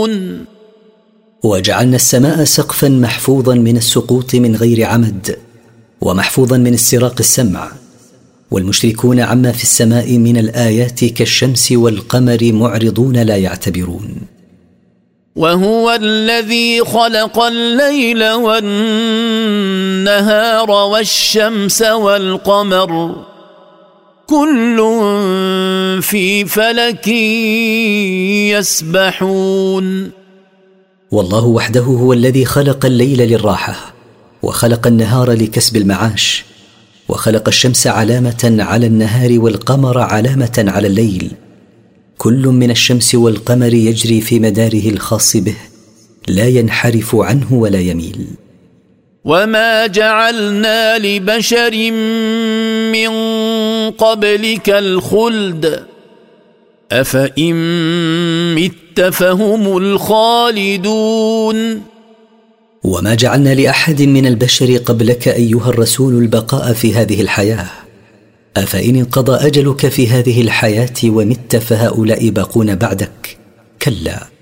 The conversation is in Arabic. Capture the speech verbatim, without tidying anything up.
يسبحون وجعلنا السماء سقفا محفوظا من السقوط من غير عمد ومحفوظا من استراق السمع، والمشركون عما في السماء من الآيات كالشمس والقمر معرضون لا يعتبرون. وهو الذي خلق الليل والنهار والشمس والقمر كل في فلك يسبحون. والله وحده هو الذي خلق الليل للراحة، وخلق النهار لكسب المعاش، وخلق الشمس علامة على النهار والقمر علامة على الليل، كل من الشمس والقمر يجري في مداره الخاص به لا ينحرف عنه ولا يميل. وما جعلنا لبشر من قبلك الخلد أفإن مت فهم الخالدون. وما جعلنا لأحد من البشر قبلك أيها الرسول البقاء في هذه الحياة، أفإن انقضى أجلك في هذه الحياة ومت فهؤلاء باقون بعدك؟ كلا.